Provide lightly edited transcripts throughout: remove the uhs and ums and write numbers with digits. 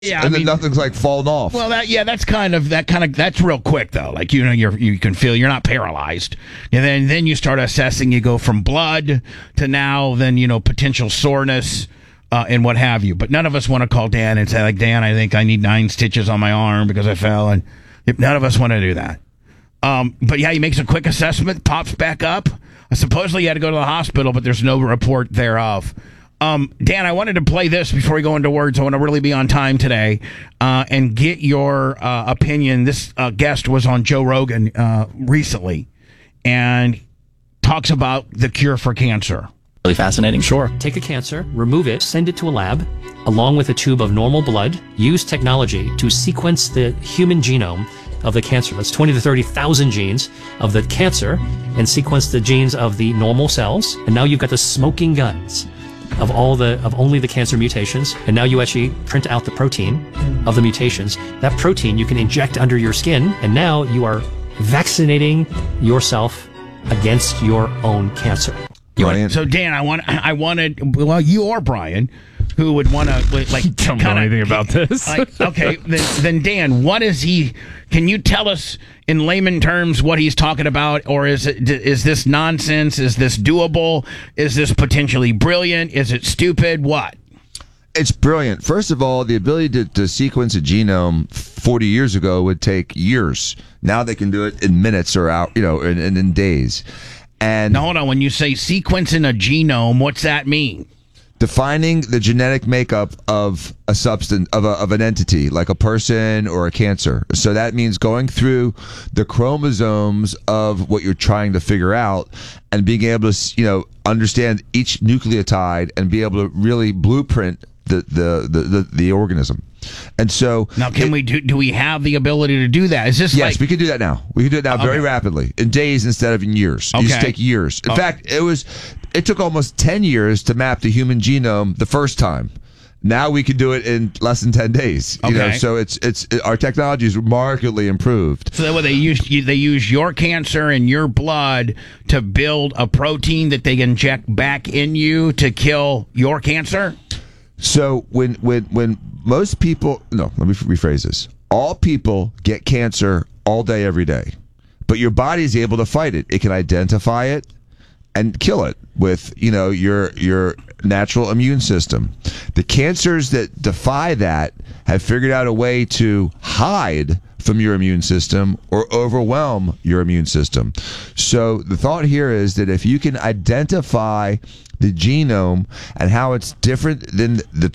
Yeah, and then nothing's like falling off. Well, that's real quick though. Like you can feel you're not paralyzed, and then you start assessing. You go from blood to now then potential soreness and what have you. But none of us want to call Dan and say like, Dan, I think I need 9 stitches on my arm because I fell, and none of us want to do that. But yeah, he makes a quick assessment, pops back up. Supposedly he had to go to the hospital, but there's no report thereof. Dan, I wanted to play this before we go into words. I want to really be on time today and get your opinion. This guest was on Joe Rogan recently and talks about the cure for cancer. Really fascinating. Sure. Take a cancer, remove it, send it to a lab, along with a tube of normal blood. Use technology to sequence the human genome of the cancer. That's 20 to 30,000 genes of the cancer, and sequence the genes of the normal cells. And now you've got the smoking guns of only the cancer mutations, and now you actually print out the protein of the mutations. That protein you can inject under your skin, and now you are vaccinating yourself against your own cancer. So Dan, I wanted you or Brian, who would want to don't know anything about this. Okay, then Dan, what is he? Can you tell us in layman terms what he's talking about, or is this nonsense? Is this doable? Is this potentially brilliant? Is it stupid? What? It's brilliant. First of all, the ability to sequence a genome 40 years ago would take years. Now they can do it in minutes or in days. And now hold on. When you say sequencing a genome, what's that mean? Defining the genetic makeup of a substance, of an entity, like a person or a cancer. So that means going through the chromosomes of what you're trying to figure out and being able to, understand each nucleotide and be able to really blueprint the organism. And so now, can we do we have the ability to do that? Is this yes, we can do that now. We can do it now very rapidly, in days instead of in years. It used to take years. In fact, it took almost 10 years to map the human genome the first time. Now we can do it in less than 10 days. So it's our technology is markedly improved. So that way they use your cancer and your blood to build a protein that they inject back in you to kill your cancer. So when most people, let me rephrase this. All people get cancer all day, every day, but your body is able to fight it. It can identify it and kill it with, your natural immune system. The cancers that defy that have figured out a way to hide from your immune system or overwhelm your immune system. So the thought here is that if you can identify the genome and how it's different than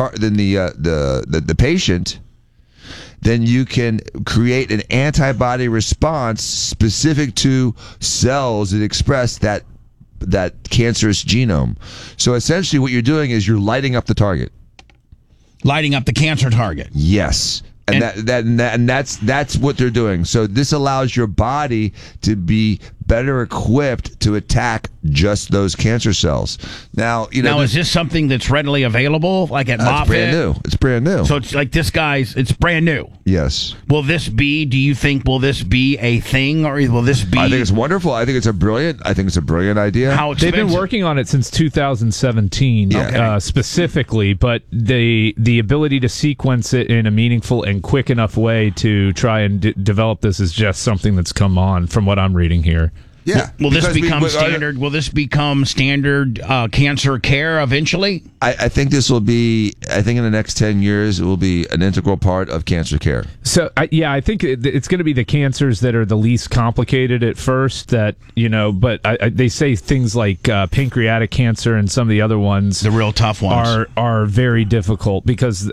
the patient, then you can create an antibody response specific to cells that express that cancerous genome. So essentially what you're doing is you're lighting up the target. Lighting up the cancer target. Yes. And that's what they're doing. So this allows your body to be better equipped to attack just those cancer cells. Now, is this something that's readily available, like at Moffitt? It's brand new. So it's like it's brand new. Yes. Do you think, will this be a thing, or will this be? I think it's wonderful. I think it's a brilliant idea. How expensive? They've been working on it since 2017, specifically, but the ability to sequence it in a meaningful and quick enough way to try and develop this is just something that's come on from what I'm reading here. Yeah. Will this become standard? Will this become standard cancer care eventually? I think this will be. I think in the next 10 years, it will be an integral part of cancer care. So I think it's going to be the cancers that are the least complicated at first. But they say things like pancreatic cancer and some of the other ones, the real tough ones, are very difficult because.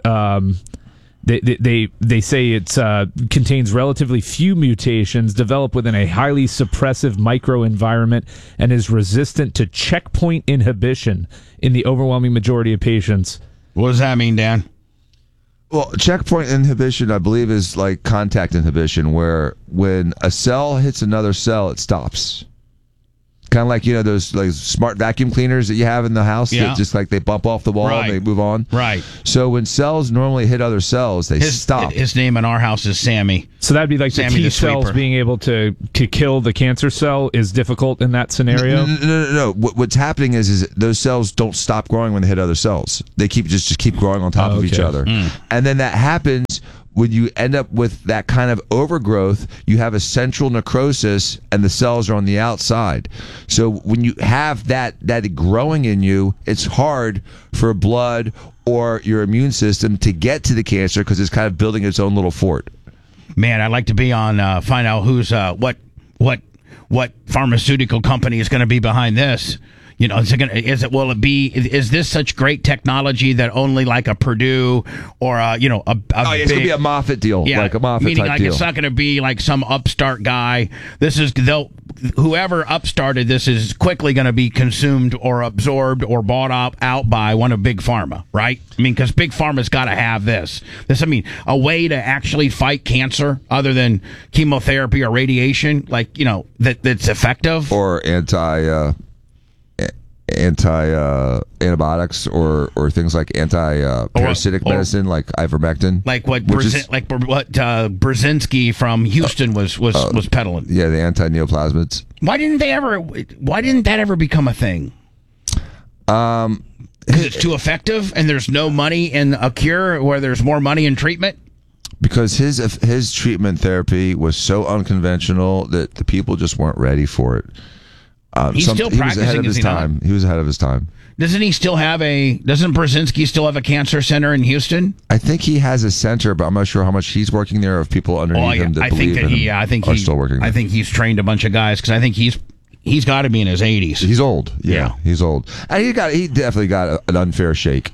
They say it contains relatively few mutations, developed within a highly suppressive microenvironment, and is resistant to checkpoint inhibition in the overwhelming majority of patients. What does that mean, Dan? Well, checkpoint inhibition, I believe, is like contact inhibition, where when a cell hits another cell, it stops. Kind of like, those like smart vacuum cleaners that you have in the house that just like they bump off the wall and they move on. Right. So when cells normally hit other cells, they stop. His name in our house is Sammy. So that'd be like Sammy the T cells being able to kill the cancer cell is difficult in that scenario? No. What's happening is those cells don't stop growing when they hit other cells. They just keep growing on top of each other. And then that happens when you end up with that kind of overgrowth. You have a central necrosis and the cells are on the outside. So when you have that growing in you, it's hard for blood or your immune system to get to the cancer because it's kind of building its own little fort. Man, I'd like to be on, find out who's, what pharmaceutical company is going to be behind this. Is this such great technology that only like a Purdue or it's going to be a Moffitt deal, like a Moffitt meaning type like deal. It's not going to be like some upstart guy. Whoever upstarted this is quickly going to be consumed or absorbed or bought out by one of Big Pharma, right? I mean, because Big Pharma's got to have this, a way to actually fight cancer other than chemotherapy or radiation, that's effective. Or antibiotics or things like anti-parasitic medicine like ivermectin, like what Brzezinski from Houston was peddling. Yeah, the anti-neoplasmids. Why didn't that ever become a thing? Because it's too effective and there's no money in a cure where there's more money in treatment. Because his treatment therapy was so unconventional that the people just weren't ready for it. He's still practicing. He was ahead of his time. He was ahead of his time. Doesn't Brzezinski still have a cancer center in Houston? I think he has a center, but I'm not sure how much he's working there. Of people underneath him that believe in him are still working there. I think he's trained a bunch of guys because I think he's got to be in his 80s. He's old. Yeah, he's old. And he definitely got an unfair shake.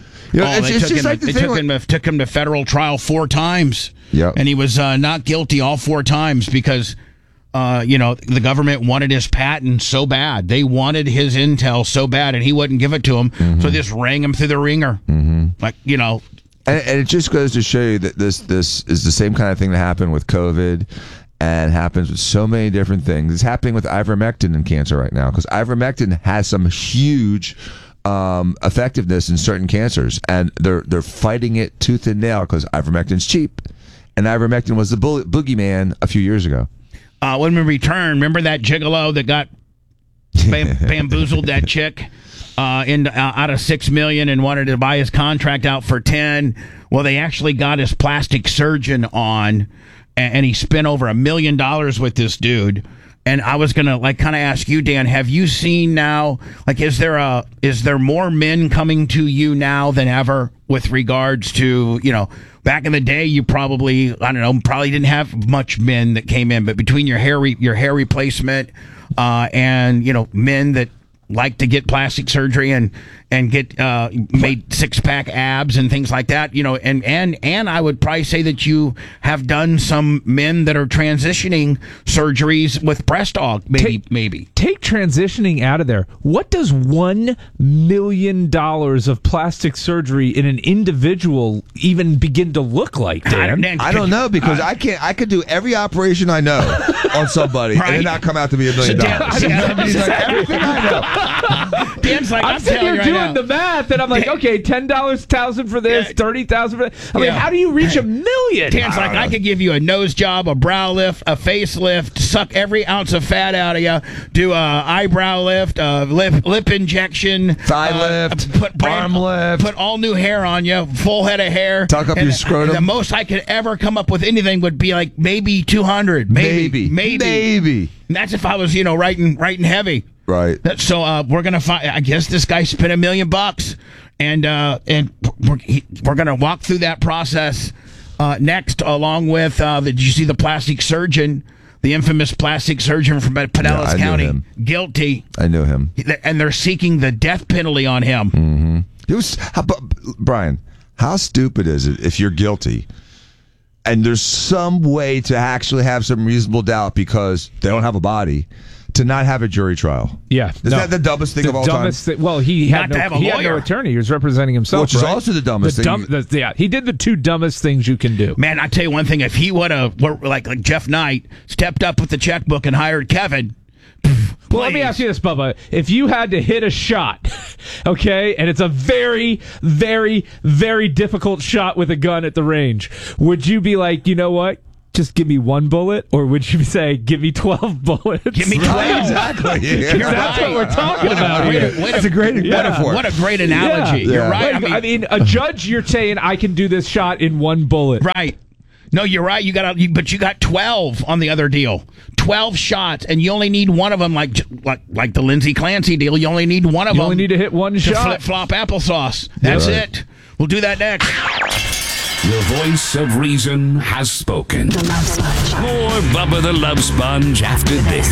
They took him to federal trial 4 times. Yeah, and he was not guilty all 4 times because. The government wanted his patent so bad. They wanted his intel so bad, and he wouldn't give it to them. Mm-hmm. So they just rang him through the ringer. Mm-hmm. And it just goes to show you that this is the same kind of thing that happened with COVID and happens with so many different things. It's happening with ivermectin in cancer right now because ivermectin has some huge effectiveness in certain cancers, and they're fighting it tooth and nail because ivermectin's cheap, and ivermectin was the boogeyman a few years ago. When we return, remember that gigolo that got bamboozled that chick out of $6 million and wanted to buy his contract out for 10? Well, they actually got his plastic surgeon on, and he spent over $1 million with this dude. And I was gonna kind of ask you, Dan, have you seen now? Is there more men coming to you now than ever with regards to back in the day? You probably didn't have much men that came in, but between your hair replacement and men that like to get plastic surgery and get made 6-pack abs and things like that, and I would probably say that you have done some men that are transitioning surgeries with breast aug, maybe. Take transitioning out of there. What does $1 million of plastic surgery in an individual even begin to look like, Dan? I don't know because I could do every operation I know on somebody and it not come out to be $1 million. Everything I know. Dan's like, I'm sitting here doing right the math, and I'm like, okay, $10,000 for this, $30,000 for that. I mean, how do you reach $1 million? Dan's like, I could give you a nose job, a brow lift, a facelift, suck every ounce of fat out of you, do a eyebrow lift, lip injection, thigh lift, arm lift, put all new hair on you, full head of hair, tuck up your scrotum. The most I could ever come up with anything would be like maybe 200, maybe. And that's if I was writing heavy. Right. So we're gonna find. I guess this guy spent $1 million, and we're gonna walk through that process next, along with. Did you see the plastic surgeon, the infamous plastic surgeon from Pinellas County, guilty? I knew him, and they're seeking the death penalty on him. Mm-hmm. It was Brian. How stupid is it if you're guilty? And there's some way to actually have some reasonable doubt because they don't have a body to not have a jury trial. Yeah. Isn't that the dumbest thing of all time? Well, he had no attorney. He was representing himself. Which is also the dumbest thing. He did the 2 dumbest things you can do. Man, I tell you one thing. If he would have, like Jeff Knight, stepped up with the checkbook and hired Kevin, Well, let me ask you this, Bubba. If you had to hit a shot, okay, and it's a very, very, very difficult shot with a gun at the range, would you be like, you know what? Just give me one bullet, or would you say, give me 12 bullets? Give me 12. Exactly. You're That's right. what we're talking about here. That's a great metaphor. What a great analogy. Yeah. You're right. I mean, a judge, you're saying I can do this shot in one bullet. Right. No, you're right. But you got 12 on the other deal. 12 shots, and you only need one of them, like the Lindsey Clancy deal. You only need one of them. You only need to hit one shot. Flip flop applesauce. That's it. We'll do that next. The voice of reason has spoken. More Bubba the Love Sponge after this.